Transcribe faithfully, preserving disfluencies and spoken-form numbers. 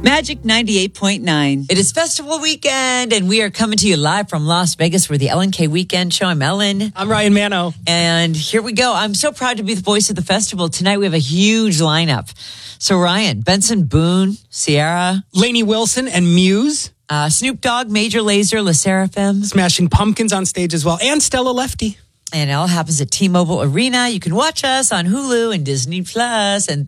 Magic ninety-eight point nine. It is festival weekend, and we are coming to you live from Las Vegas for the Ellen K Weekend Show. I'm Ellen. I'm Ryan Mano. And here we go. I'm so proud to be the voice of the festival. Tonight we have a huge lineup. So Ryan, Benson Boone, Sierra, Lainey Wilson and Muse. Uh, Snoop Dogg, Major Lazer, La Seraphim. Smashing Pumpkins on stage as well. And Stella Lefty. And it all happens at T-Mobile Arena. You can watch us on Hulu and Disney Plus. And